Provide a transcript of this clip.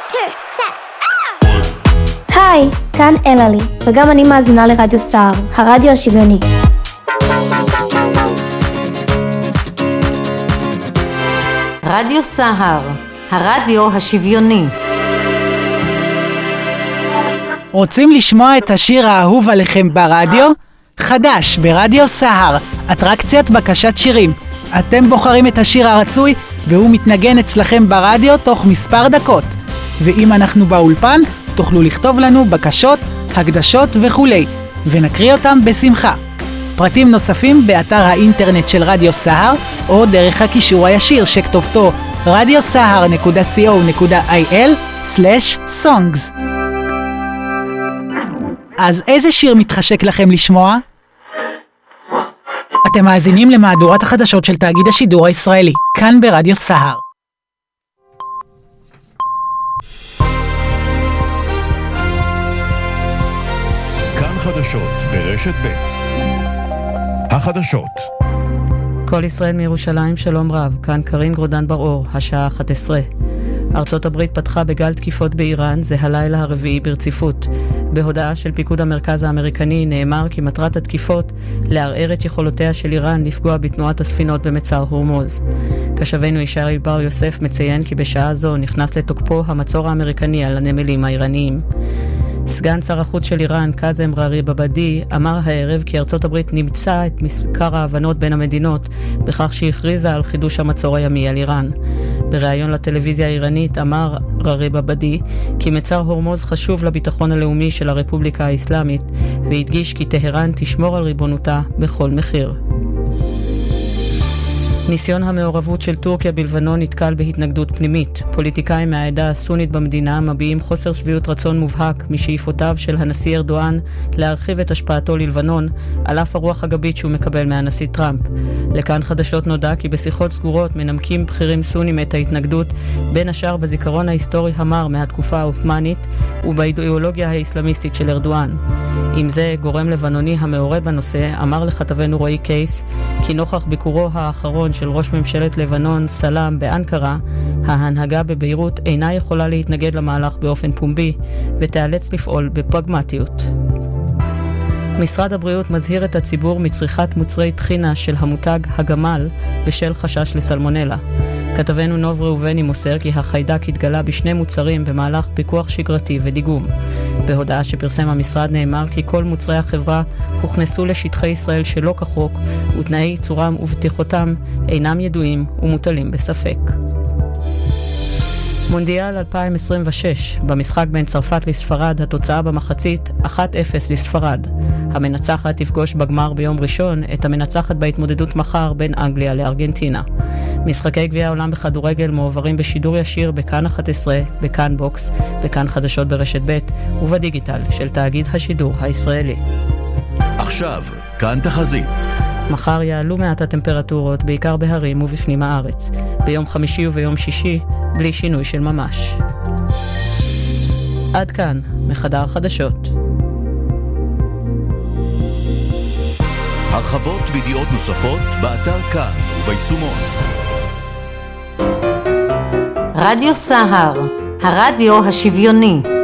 היי, כאן אללי, וגם אני מאזינה לרדיו סער, הרדיו השוויוני. רדיו סער, הרדיו השוויוני. רוצים לשמוע את השיר האהוב עליכם ברדיו? חדש ברדיו סער, אטרקציית בקשת שירים. אתם בוחרים את השיר הרצוי והוא מתנגן אצלכם ברדיו תוך מספר דקות. ואם אנחנו באולפן, תוכלו לכתוב לנו בקשות, הקדשות וכולי, ונקריא אותם בשמחה. פרטים נוספים באתר האינטרנט של רדיו סער, או דרך הקישור הישיר שכתובתו radiosahar.co.il/songs. אז איזה שיר מתחשק לכם לשמוע? אתם מאזינים למהדורת החדשות של תאגיד השידור הישראלי, כאן ברדיו סער. כאן חדשות ברשת ב'. החדשות. כל ישראל מירושלים, שלום רב, כאן קרין גרודן בר-אור, השעה 11. ארצות הברית פתחה בגל תקיפות באיראן, זה הלילה הרביעי ברציפות. בהודעה של פיקוד המרכז האמריקני נאמר כי מטרת התקיפות לערער את יכולותיה של איראן לפגוע בתנועת הספינות במצר הורמוז. קשבנו ישעיהו בר יוסף מציין כי בשעה זו נכנס לתוקפו המצור האמריקני על הנמלים האיראניים. סגן שר החוץ של איראן, קאזם ראריב עבאדי, אמר הערב כי ארצות הברית נמצא את מזכר ההבנות בין המדינות בכך שהכריזה על חידוש המצור הימי על איראן. בריאיון לטלוויזיה האיראנית אמר ראריב עבאדי כי מצר הורמוז חשוב לביטחון הלאומי של הרפובליקה האסלאמית, והדגיש כי טהרן תשמור על ריבונותה בכל מחיר. ניסיון המעורבות של טורקיה בלבנון נתקל בהתנגדות פנימית. פוליטיקאים מהעדה הסונית במדינה מביעים חוסר שביעות רצון מובהק משאיפותיו של הנשיא ארדואן להרחיב את השפעתו ללבנון, על אף הרוח הגבית שהוא מקבל מהנשיא טראמפ. לכאן חדשות נודע כי בשיחות סגורות מנמקים בכירים סונים את ההתנגדות, בין השאר בזיכרון ההיסטורי המר מהתקופה העות'מאנית ובאידיאולוגיה האסלאמיסטית של ארדואן. עם זה, גורם לבנוני המעורה בנושא אמר לכתבנו רועי קייס כי נוכח ביקורו האחרון של ראש ממשלת לבנון סלאם באנקרה, ההנהגה בביירות אינה יכולה להתנגד למהלך באופן פומבי ותיאלץ לפעול בפרגמטיות. משרד הבריאות מזהיר את הציבור מצריכת מוצרי טחינה של המותג הגמל בשל חשש לסלמונלה. כתבנו נוב ראובני מוסר כי החיידק התגלה בשני מוצרים במהלך פיקוח שגרתי ודיגום. בהודעה שפרסם המשרד נאמר כי כל מוצרי החברה הוכנסו לשטחי ישראל שלא כחוק, ותנאי ייצורם ובטיחותם אינם ידועים ומוטלים בספק. מונדיאל 2026, במשחק בין צרפת לספרד, התוצאה במחצית 1-0 לספרד. המנצחת תפגוש בגמר ביום ראשון את המנצחת בהתמודדות מחר בין אנגליה לארגנטינה. משחקי גביע העולם בכדורגל מועברים בשידור ישיר בכאן 11, בכאן בוקס, בכאן חדשות ברשת ב' ובדיגיטל של תאגיד השידור הישראלי. עכשיו, כאן תחזית. מחר יעלו מעט הטמפרטורות, בעיקר בהרים ובפנים הארץ. ביום חמישי וביום שישי, בלי שינוי של ממש. עד כאן, מחדר חדשות. הרחבות וידיעות נוספות באתר כאן וביישומון. רדיו סער, הרדיו השוויוני.